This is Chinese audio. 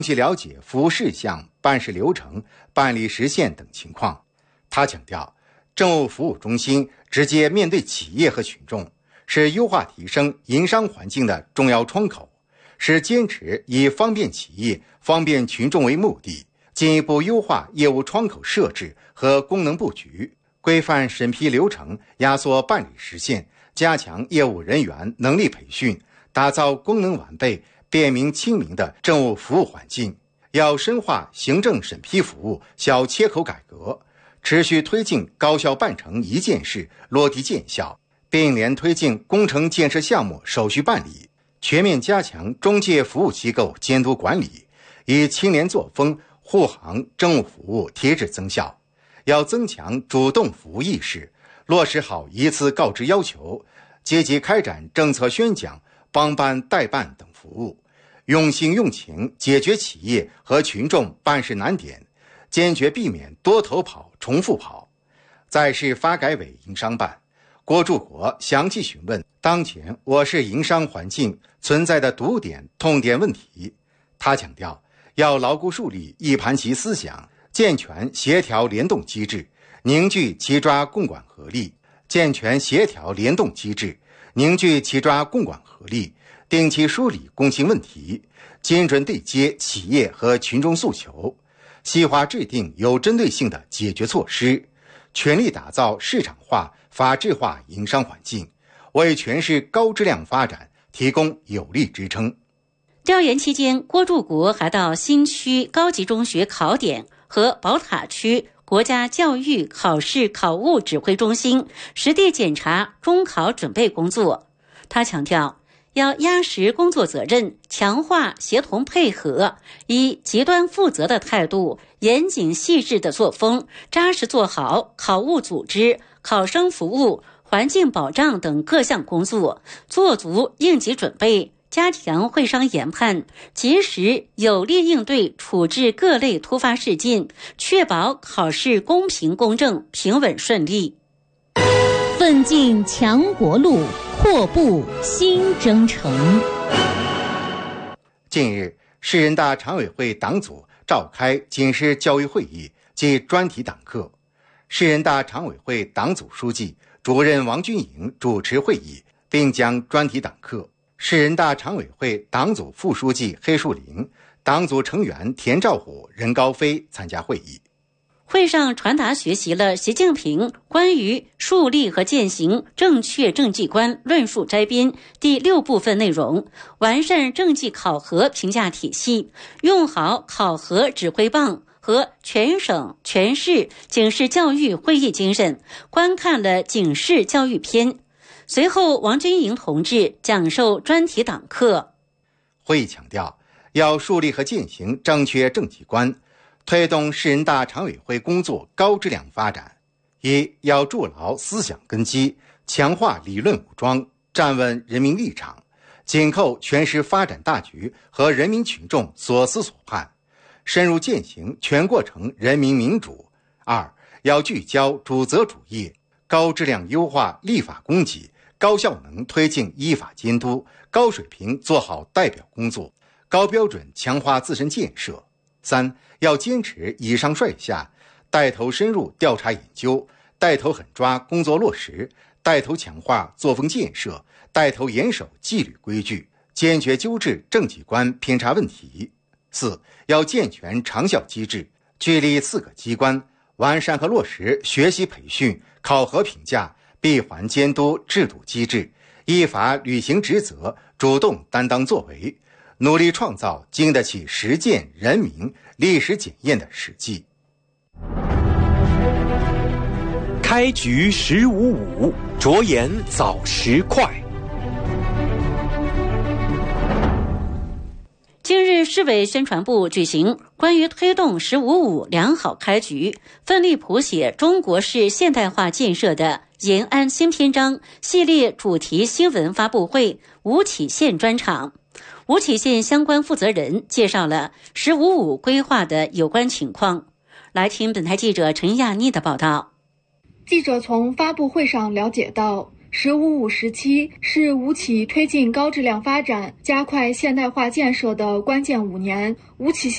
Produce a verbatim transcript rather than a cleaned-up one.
细了解服务事项、办事流程、办理时限等情况。他强调，政务服务中心直接面对企业和群众，是优化提升营商环境的重要窗口，是坚持以方便企业、方便群众为目的，进一步优化业务窗口设置和功能布局，规范审批流程，压缩办理时限，加强业务人员能力培训，打造功能完备、便民亲民的政务服务环境。要深化行政审批服务小切口改革，持续推进高效办成一件事落地见效，并联推进工程建设项目手续办理，全面加强中介服务机构监督管理，以清廉作风护航政务服务提质增效。要增强主动服务意识，落实好一次告知要求，积极开展政策宣讲、帮办代办等服务，用心用情解决企业和群众办事难点，坚决避免多头跑、重复跑。在市发改委营商办，郭柱国详细询问当前我市营商环境存在的堵点、痛点问题。他强调，要牢固树立一盘棋思想，健全协调联动机制，凝聚齐抓共管合力，健全协调联动机制，凝聚齐抓共管合力，定期梳理共性问题，精准对接企业和群众诉求，细化制定有针对性的解决措施，全力打造市场化、法治化营商环境，为全市高质量发展提供有力支撑。 调研期间，郭柱国还到新区高级中学考点和宝塔区国家教育考试考务指挥中心实地检查中考准备工作。他强调，要压实工作责任，强化协同配合，以极端负责的态度、严谨细致的作风，扎实做好考务组织、考生服务、环境保障等各项工作，做足应急准备，加强会商研判，及时有力应对处置各类突发事件，确保考试公平公正、平稳顺利。 奋进强国路，阔步新征程。 近日，市人大常委会党组召开警示教育会议及专题党课，市人大常委会党组书记、主任王军营主持会议，并讲专题党课。市人大常委会党组副书记黑树林、党组成员田兆虎、任高飞参加会议。 会上传达学习了习近平关于树立和践行正确政绩观论述摘编第六部分内容，完善政绩考核评价体系，用好考核指挥棒和全省全市警示教育会议精神，观看了警示教育篇。随后，王军营同志讲授专题党课。 会议强调，要树立和践行正确政绩观，推动市人大常委会工作高质量发展。一、要筑牢思想根基，强化理论武装，站稳人民立场，紧扣全市发展大局和人民群众所思所盼，深入践行全过程人民民主。二、要聚焦主责主业，高质量优化立法供给，高效能推进依法监督，高水平做好代表工作，高标准强化自身建设。三、要坚持以上率下，带头深入调查研究，带头狠抓工作落实，带头强化作风建设，带头严守纪律规矩，坚决纠治政绩观偏差问题。四、要健全长效机制，聚力四个机关，完善和落实学习培训、考核评价、闭环监督制度机制，依法履行职责，主动担当作为，努力创造经得起实践、人民、历史检验的实际。 开局十五五，着眼早时快。 近日，市委宣传部举行关于推动“十五五”良好开局，奋力谱写中国式现代化建设的延安新篇章系列主题新闻发布会吴启宪专场。吴启宪相关负责人介绍了“十五五”规划的有关情况。来听本台记者陈亚妮的报道。 记者从发布会上了解到，十五五时期是吴启推进高质量发展、加快现代化建设的关键五年。吴启